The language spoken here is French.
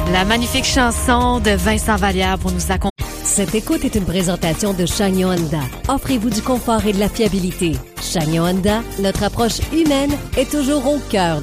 La magnifique chanson de Vincent Vallière pour nous accompagner. Cette écoute est une présentation de Chagnon Honda. Offrez-vous du confort et de la fiabilité. Chagnon Honda, notre approche humaine est toujours au cœur